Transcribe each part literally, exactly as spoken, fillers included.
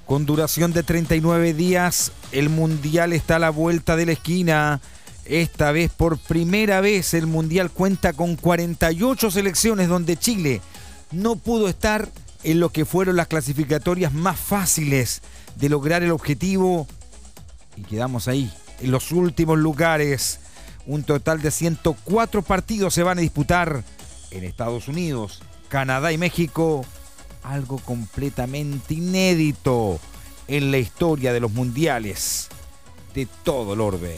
Con duración de treinta y nueve días, el Mundial está a la vuelta de la esquina. Esta vez, por primera vez, el Mundial cuenta con cuarenta y ocho selecciones, donde Chile no pudo estar en lo que fueron las clasificatorias más fáciles de lograr el objetivo. Y quedamos ahí, en los últimos lugares. Un total de ciento cuatro partidos se van a disputar en Estados Unidos, Canadá y México. Algo completamente inédito en la historia de los mundiales de todo el orbe.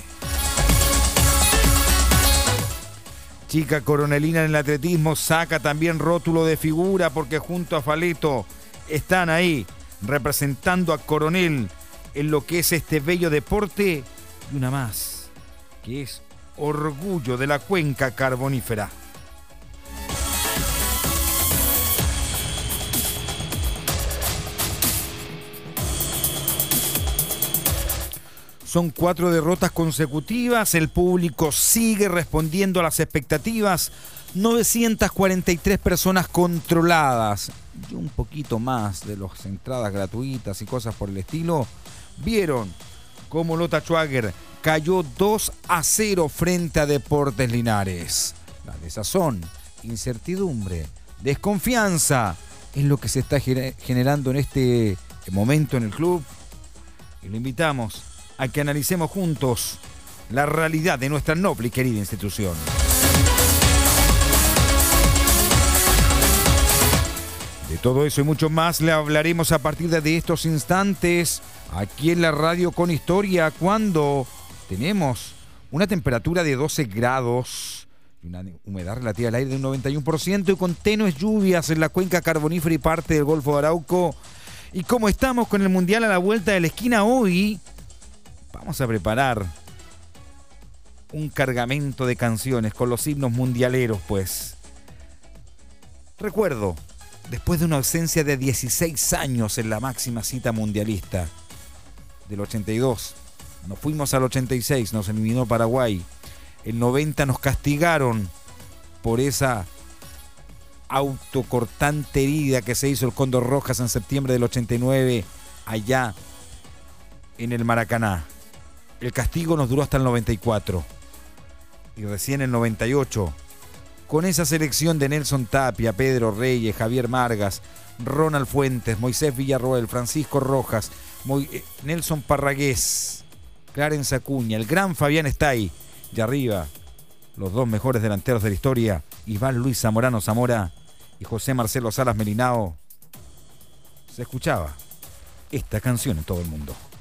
Chica coronelina en el atletismo saca también rótulo de figura, porque junto a Faleto están ahí representando a Coronel en lo que es este bello deporte. Y una más, que es orgullo de la cuenca carbonífera. Son cuatro derrotas consecutivas, el público sigue respondiendo a las expectativas, novecientas cuarenta y tres personas controladas y un poquito más de las entradas gratuitas y cosas por el estilo, vieron cómo Lota Schwager cayó dos a cero frente a Deportes Linares. La desazón, incertidumbre, desconfianza es lo que se está generando en este momento en el club, y lo invitamos a que analicemos juntos la realidad de nuestra noble y querida institución. De todo eso y mucho más le hablaremos a partir de estos instantes aquí en la radio con historia, cuando tenemos una temperatura de doce grados y una humedad relativa al aire de un noventa y uno por ciento, y con tenues lluvias en la cuenca carbonífera y parte del Golfo de Arauco. Y como estamos con el Mundial a la vuelta de la esquina hoy, vamos a preparar un cargamento de canciones con los himnos mundialeros, pues. Recuerdo, después de una ausencia de dieciséis años en la máxima cita mundialista, del ochenta y dos, nos fuimos al ochenta y seis, nos eliminó Paraguay. El noventa nos castigaron por esa autocortante herida que se hizo el Cóndor Rojas en septiembre del ochenta y nueve, allá en el Maracaná. El castigo nos duró hasta el noventa y cuatro. Y recién en el noventa y ocho, con esa selección de Nelson Tapia, Pedro Reyes, Javier Margas, Ronald Fuentes, Moisés Villarroel, Francisco Rojas, Mo- Nelson Parragués, Clarence Acuña, el gran Fabián Estay, y arriba, los dos mejores delanteros de la historia, Iván Luis Zamorano Zamora y José Marcelo Salas Melinao, se escuchaba esta canción en todo el mundo.